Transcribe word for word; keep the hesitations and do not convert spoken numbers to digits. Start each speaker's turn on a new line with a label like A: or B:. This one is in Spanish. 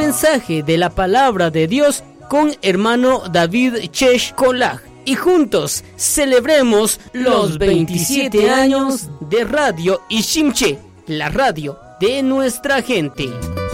A: mensaje de la palabra de Dios con hermano David Chesh Kolag. Y juntos celebremos los veintisiete años de Radio Ishimche, la radio de nuestra gente.